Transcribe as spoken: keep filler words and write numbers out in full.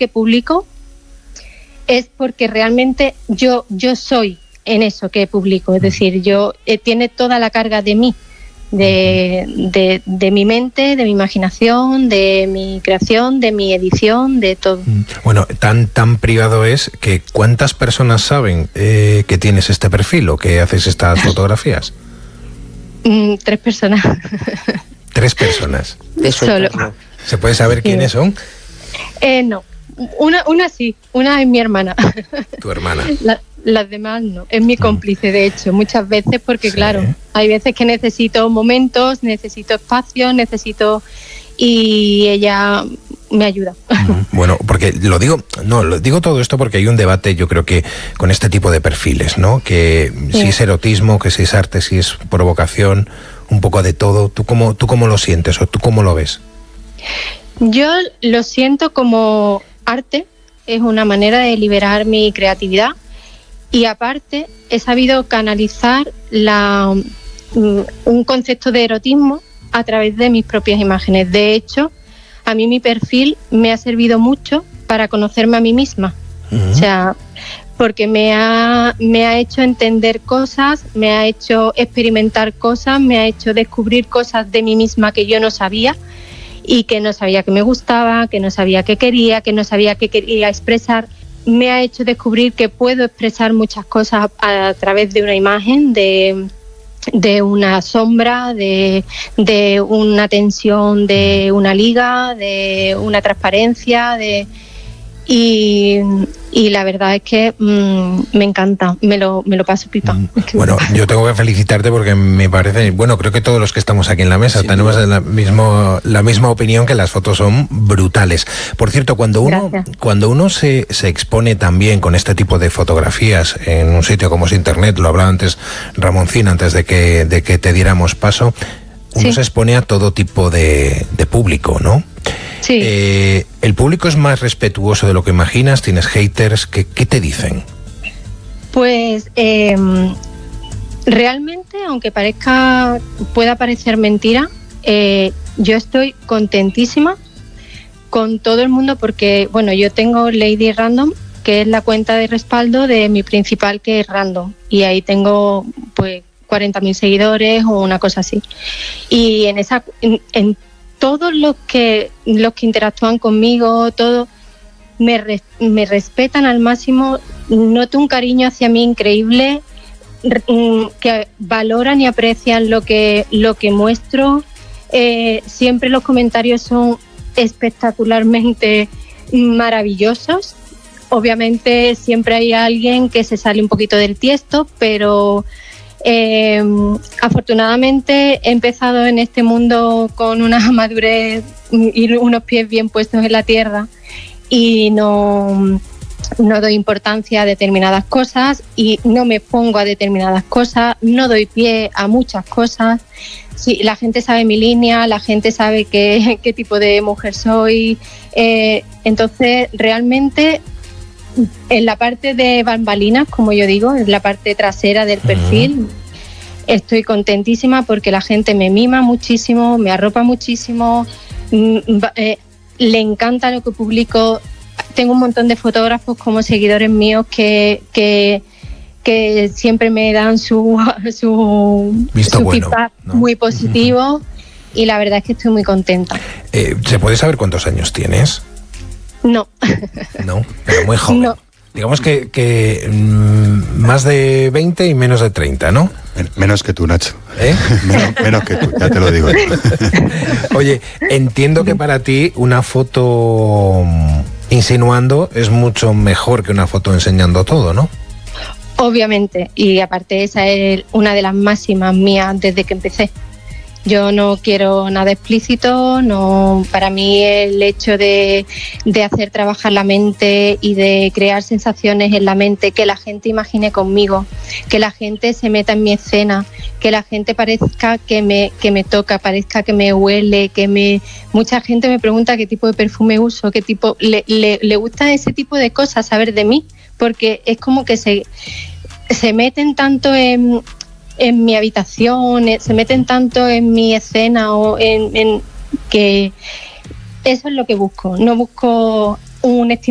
que publico es porque realmente yo, yo soy en eso que publico, es decir, yo eh, tiene toda la carga de mí, de, de, de mi mente, de mi imaginación, de mi creación, de mi edición, de todo. Bueno, tan tan privado es que ¿cuántas personas saben eh, que tienes este perfil o que haces estas fotografías? Mm, tres personas. Tres personas. Eso Solo. ¿Se puede saber Sí. quiénes son? Eh, no, una, una sí, una es mi hermana. Tu hermana. La, las demás no, es mi cómplice de hecho, muchas veces porque Sí. claro, hay veces que necesito momentos, necesito espacio, necesito y ella me ayuda. Bueno, porque lo digo, no, lo digo todo esto porque hay un debate, yo creo que con este tipo de perfiles, ¿no? Que Sí. si es erotismo, que si es arte, si es provocación, un poco de todo. ¿Tú cómo, tú cómo lo sientes o tú cómo lo ves? Yo lo siento como arte, es una manera de liberar mi creatividad y aparte he sabido canalizar la, un concepto de erotismo a través de mis propias imágenes. De hecho, a mí mi perfil me ha servido mucho para conocerme a mí misma. Uh-huh. O sea, porque me ha, me ha hecho entender cosas, me ha hecho experimentar cosas, me ha hecho descubrir cosas de mí misma que yo no sabía y que no sabía que me gustaba, que no sabía que quería, que no sabía que quería expresar. Me ha hecho descubrir que puedo expresar muchas cosas a, a través de una imagen, de, de una sombra, de, de una tensión, de una liga, de una transparencia, de... Y, y la verdad es que mmm, me encanta, me lo, me lo paso pipa. Mm, bueno, yo tengo que felicitarte porque me parece, bueno, creo que todos los que estamos aquí en la mesa sí, tenemos la, mismo, la misma opinión, que las fotos son brutales. Por cierto, cuando uno, cuando uno se, se expone también con este tipo de fotografías en un sitio como es Internet, lo hablaba antes Ramoncín, antes de que, de que te diéramos paso, uno sí. se expone a todo tipo de, de público, ¿no? Sí. Eh, ¿El público es más respetuoso de lo que imaginas? ¿Tienes haters? ¿Qué, qué te dicen? Pues eh, realmente, aunque parezca, pueda parecer mentira, eh, yo estoy contentísima con todo el mundo porque, bueno, yo tengo Lady Random, que es la cuenta de respaldo de mi principal, que es Random, y ahí tengo pues cuarenta mil seguidores o una cosa así. Y en esa en, en todos los que los que interactúan conmigo, todos me, res, me respetan al máximo, noto un cariño hacia mí increíble, que valoran y aprecian lo que, lo que muestro. Eh, siempre los comentarios son espectacularmente maravillosos. Obviamente siempre hay alguien que se sale un poquito del tiesto, pero Eh, afortunadamente he empezado en este mundo con una madurez y unos pies bien puestos en la tierra y no, no doy importancia a determinadas cosas y no me pongo a determinadas cosas, no doy pie a muchas cosas. Sí, la gente sabe mi línea, la gente sabe qué, qué tipo de mujer soy, eh, entonces realmente en la parte de bambalinas, como yo digo, en la parte trasera del perfil, uh-huh. estoy contentísima porque la gente me mima muchísimo, me arropa muchísimo, eh, le encanta lo que publico. Tengo un montón de fotógrafos como seguidores míos que, que, que siempre me dan su, su, Visto su bueno, feedback, ¿no? Muy positivo, uh-huh. y la verdad es que estoy muy contenta. Eh, ¿Se puede saber cuántos años tienes? No. No, pero muy joven. No. Digamos que, que mmm, más de veinte y menos de treinta, ¿no? Menos que tú, Nacho. ¿Eh? Menos, menos que tú, ya te lo digo. Oye, entiendo que para ti una foto insinuando es mucho mejor que una foto enseñando todo, ¿no? Obviamente, y aparte esa es una de las máximas mías desde que empecé. Yo no quiero nada explícito, no, para mí el hecho de, de hacer trabajar la mente y de crear sensaciones en la mente, que la gente imagine conmigo, que la gente se meta en mi escena, que la gente parezca que me, que me toca, parezca que me huele, que me... Mucha gente me pregunta qué tipo de perfume uso, qué tipo... Le, le, le gusta ese tipo de cosas, saber de mí, porque es como que se, se meten tanto en... en mi habitación, se meten tanto en mi escena o en, en que eso es lo que busco. No busco un estímulo